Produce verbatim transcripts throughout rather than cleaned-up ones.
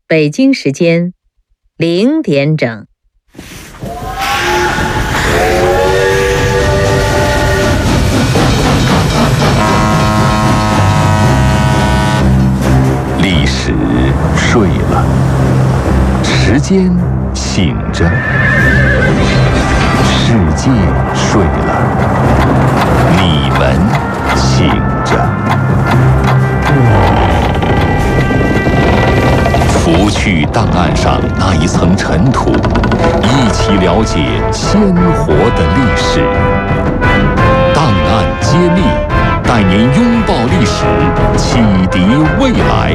北京时间零点整。 历史睡了，时间醒着，世界睡了，你们醒着。拂去档案上那一层尘土，一起了解鲜活的历史。档案揭秘，带您拥抱历史，启迪未来。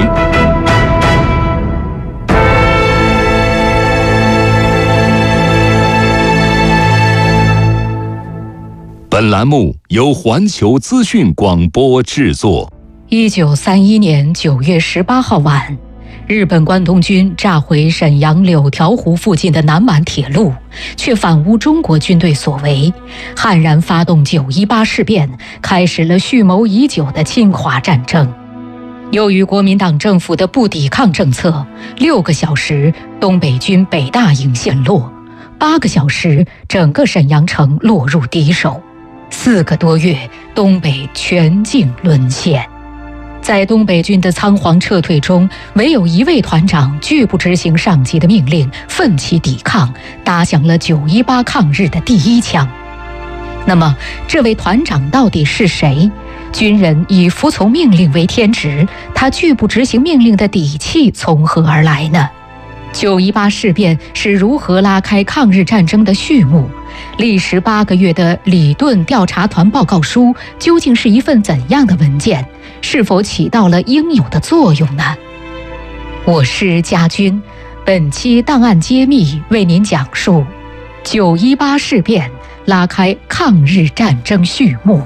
本栏目由环球资讯广播制作。 一九三一年九月十八号晚，日本关东军炸毁沈阳柳条湖附近的南满铁路，却反无中国军队所为，悍然发动九一八事变，开始了蓄谋已久的侵华战争。由于国民党政府的不抵抗政策，六个小时东北军北大营陷落，八个小时整个沈阳城落入敌手，四个多月东北全境沦陷。在东北军的仓皇撤退中，唯有一位团长拒不执行上级的命令，奋起抵抗，打响了九一八抗日的第一枪。那么这位团长到底是谁？军人以服从命令为天职，他拒不执行命令的底气从何而来呢？九一八事变是如何拉开抗日战争的序幕？历时八个月的李顿调查团报告书究竟是一份怎样的文件？是否起到了应有的作用呢？我是家军，本期档案揭秘为您讲述九一八事变拉开抗日战争序幕。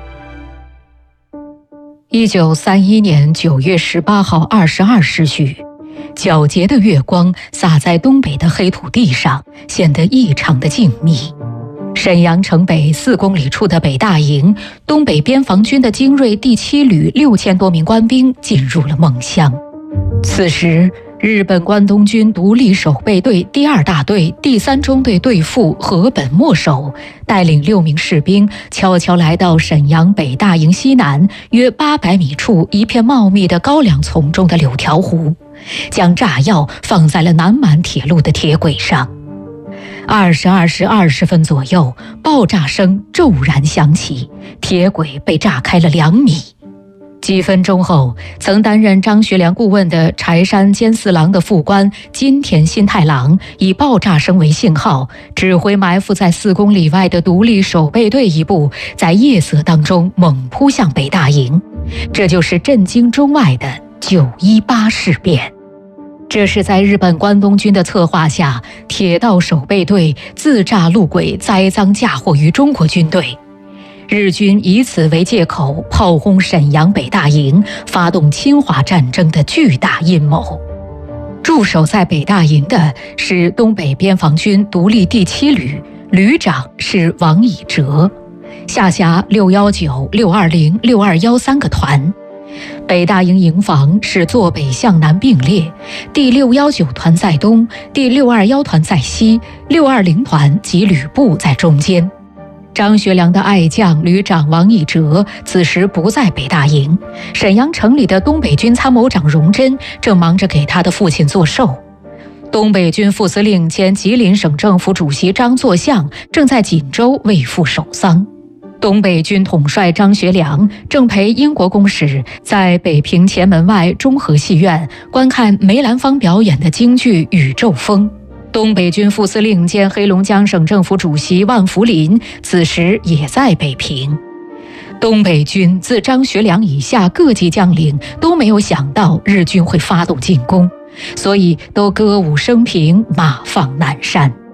一九三一年九月十八号二十二时许，皎洁的月光洒在东北的黑土地上，显得异常的静谧。沈阳城北四公里处的北大营，东北边防军的精锐第七旅六千多名官兵进入了梦乡。此时，日本关东军独立守备队第二大队第三中队队副河本默守带领六名士兵，悄悄来到沈阳北大营西南约八百米处一片茂密的高粱丛中的柳条湖，将炸药放在了南满铁路的铁轨上。二十二时二十分左右，爆炸声骤然响起，铁轨被炸开了两米。几分钟后，曾担任张学良顾问的柴山监四郎的副官金田新太郎以爆炸声为信号，指挥埋伏在四公里外的独立守备队一部在夜色当中猛扑向北大营。这就是震惊中外的九一八事变。这是在日本关东军的策划下，铁道守备队自炸路轨，栽赃嫁祸于中国军队。日军以此为借口炮轰沈阳北大营，发动侵华战争的巨大阴谋。驻守在北大营的是东北边防军独立第七旅，旅长是王以哲，下辖六一九、六二零、六二一三个团。北大营营房是坐北向南并列，第六一九团在东，第六二一团在西，六二零团及旅部在中间。张学良的爱将旅长王以哲此时不在北大营，沈阳城里的东北军参谋长荣臻正忙着给他的父亲做寿。东北军副司令兼吉林省政府主席张作相正在锦州为父守丧。东北军统帅张学良正陪英国公使在北平前门外中和戏院观看梅兰芳表演的京剧《宇宙风》。东北军副司令兼黑龙江省政府主席万福林此时也在北平。东北军自张学良以下各级将领都没有想到日军会发动进攻，所以都歌舞升平，马放南山。